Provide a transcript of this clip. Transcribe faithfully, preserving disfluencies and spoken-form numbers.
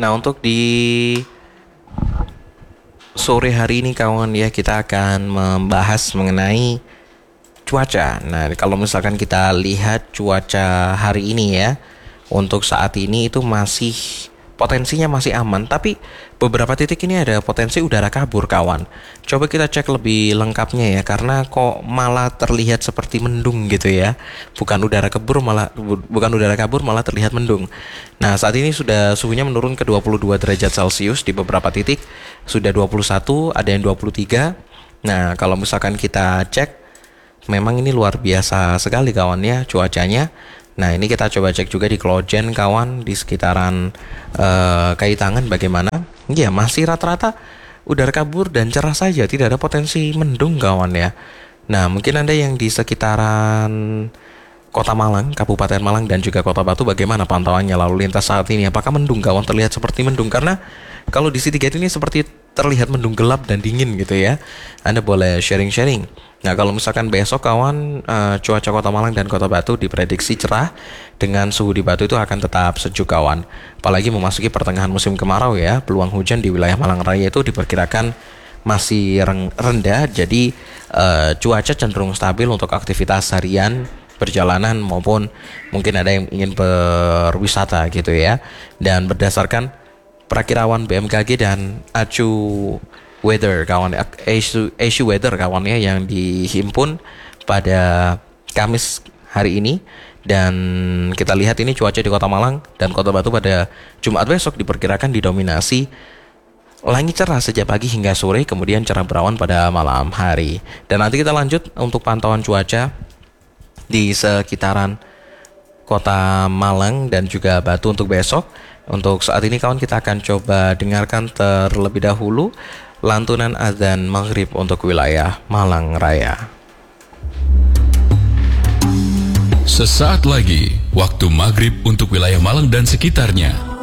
Nah, untuk di sore hari ini kawan ya, kita akan membahas mengenai cuaca. Nah, kalau misalkan kita lihat cuaca hari ini ya, untuk saat ini itu masih potensinya masih aman, tapi beberapa titik ini ada potensi udara kabur kawan. Coba kita cek lebih lengkapnya ya, karena kok malah terlihat seperti mendung gitu ya. Bukan udara kabur malah bu- bukan udara kabur malah terlihat mendung. Nah, saat ini sudah suhunya menurun ke dua puluh dua derajat Celcius di beberapa titik, sudah dua puluh satu, ada yang dua puluh tiga. Nah, kalau misalkan kita cek, memang ini luar biasa sekali kawan ya cuacanya. Nah, ini kita coba cek juga di Cloudgen kawan, di sekitaran uh, Kaitangan bagaimana. Ya, masih rata-rata udara kabur dan cerah saja, tidak ada potensi mendung kawan ya. Nah, mungkin Anda yang di sekitaran Kota Malang, Kabupaten Malang dan juga Kota Batu, bagaimana pantauannya lalu lintas saat ini? Apakah mendung kawan, terlihat seperti mendung? Karena kalau di Citygate ini seperti terlihat mendung gelap dan dingin gitu ya. Anda boleh sharing-sharing. Nah, kalau misalkan besok kawan, uh, cuaca Kota Malang dan Kota Batu diprediksi cerah dengan suhu di Batu itu akan tetap sejuk kawan. Apalagi memasuki pertengahan musim kemarau ya, peluang hujan di wilayah Malang Raya itu diperkirakan masih rendah. Jadi uh, cuaca cenderung stabil untuk aktivitas harian, perjalanan maupun mungkin ada yang ingin berwisata gitu ya. Dan berdasarkan perakirawan B M K G dan Acu Weather kawan, Acu, Acu Weather kawan ya, yang dihimpun pada Kamis hari ini, dan kita lihat ini cuaca di Kota Malang dan Kota Batu pada Jumat besok diperkirakan didominasi langit cerah sejak pagi hingga sore, kemudian cerah berawan pada malam hari. Dan nanti kita lanjut untuk pantauan cuaca di sekitaran Kota Malang dan juga Batu untuk besok. Untuk saat ini kawan, kita akan coba dengarkan terlebih dahulu lantunan azan maghrib untuk wilayah Malang Raya. Sesaat lagi, waktu maghrib untuk wilayah Malang dan sekitarnya.